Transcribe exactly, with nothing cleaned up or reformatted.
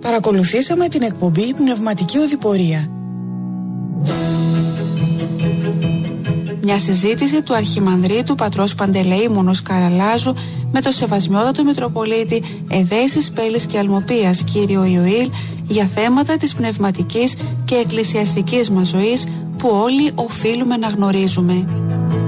Παρακολουθήσαμε την εκπομπή Πνευματική Οδηπορία. Μια συζήτηση του Αρχιμανδρίτου Πατρός Παντελεήμονος Καραλάζου με το Σεβασμιότατο Μητροπολίτη Εδέσης Πέλης και Αλμοπίας κύριο Ιωήλ για θέματα της πνευματικής και εκκλησιαστικής μας ζωής που όλοι οφείλουμε να γνωρίζουμε.